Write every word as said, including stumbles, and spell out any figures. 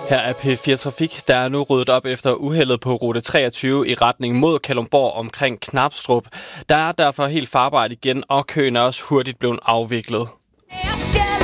Her er P fire Trafik. Der er nu ryddet op efter uheldet på rute treogtyve i retning mod Kalundborg omkring Knabstrup. Der er derfor helt farbart igen, og køen er også hurtigt blevet afviklet.